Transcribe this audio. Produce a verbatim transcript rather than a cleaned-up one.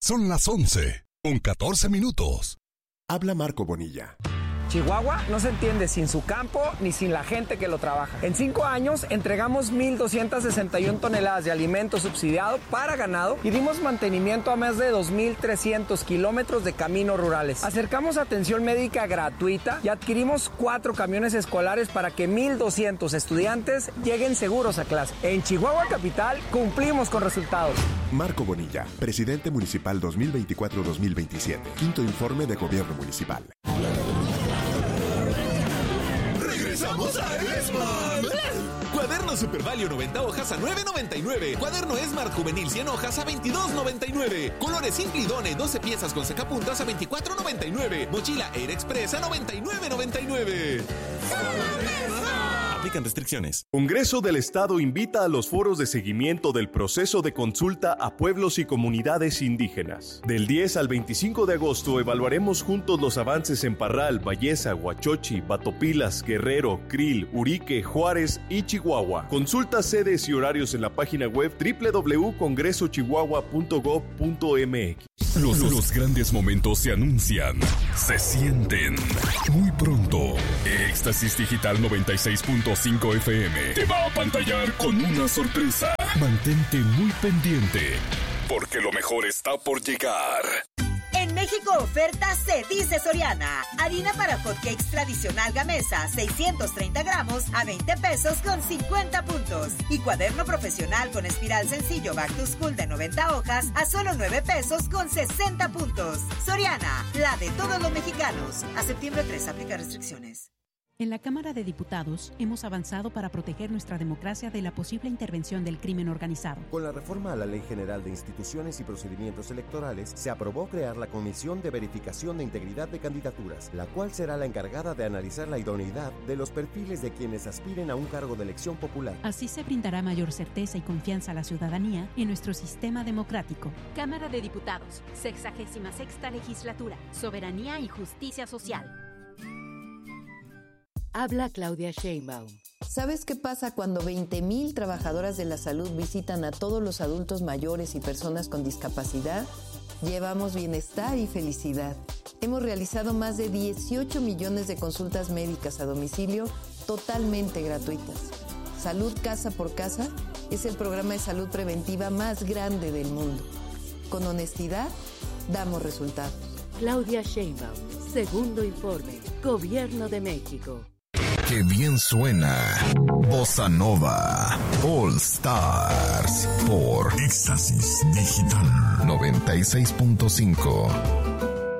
Son las once, con catorce minutos. Habla Marco Bonilla. Chihuahua no se entiende sin su campo ni sin la gente que lo trabaja. En cinco años entregamos mil doscientas sesenta y una toneladas de alimento subsidiado para ganado y dimos mantenimiento a más de dos mil trescientos kilómetros de caminos rurales. Acercamos atención médica gratuita y adquirimos cuatro camiones escolares para que mil doscientos estudiantes lleguen seguros a clase. En Chihuahua Capital cumplimos con resultados. Marco Bonilla, presidente municipal dos mil veinticuatro dos mil veintisiete. Quinto informe de gobierno municipal. ¡Regresamos a Esmart! Cuaderno Super Value noventa hojas a nueve noventa y nueve. Cuaderno Esmart Juvenil cien hojas a veintidós noventa y nueve. Colores Simplidone doce piezas con sacapuntas a veinticuatro noventa y nueve. Mochila Air Express a noventa y nueve noventa y nueve. Aplican restricciones. Congreso del Estado invita a los foros de seguimiento del proceso de consulta a pueblos y comunidades indígenas. Del diez al veinticinco de agosto evaluaremos juntos los avances en Parral, Valleza, Huachochi, Batopilas, Guerrero, Krill, Urique, Juárez y Chihuahua. Consulta sedes y horarios en la página web doble u doble u doble u punto congreso chihuahua punto gob punto eme equis. Los, los grandes momentos se anuncian, se sienten. Muy pronto, Éxtasis Digital noventa y seis punto cinco F M te va a apantallar con una sorpresa. Mantente muy pendiente, porque lo mejor está por llegar. En México oferta se dice Soriana. Harina para hotcakes tradicional Gamesa, seiscientos treinta gramos a veinte pesos con cincuenta puntos. Y cuaderno profesional con espiral sencillo Back to School de noventa hojas a solo nueve pesos con sesenta puntos. Soriana, la de todos los mexicanos. A septiembre tres, aplica restricciones. En la Cámara de Diputados hemos avanzado para proteger nuestra democracia de la posible intervención del crimen organizado. Con la reforma a la Ley General de Instituciones y Procedimientos Electorales, se aprobó crear la Comisión de Verificación de Integridad de Candidaturas, la cual será la encargada de analizar la idoneidad de los perfiles de quienes aspiren a un cargo de elección popular. Así se brindará mayor certeza y confianza a la ciudadanía en nuestro sistema democrático. Cámara de Diputados, sexagésima sexta legislatura, soberanía y justicia social. Habla Claudia Sheinbaum. ¿Sabes qué pasa cuando veinte mil trabajadoras de la salud visitan a todos los adultos mayores y personas con discapacidad? Llevamos bienestar y felicidad. Hemos realizado más de dieciocho millones de consultas médicas a domicilio totalmente gratuitas. Salud Casa por Casa es el programa de salud preventiva más grande del mundo. Con honestidad, damos resultados. Claudia Sheinbaum, segundo informe, Gobierno de México. ¡Qué bien suena! Bossa Nova All Stars por Éxtasis Digital noventa y seis punto cinco.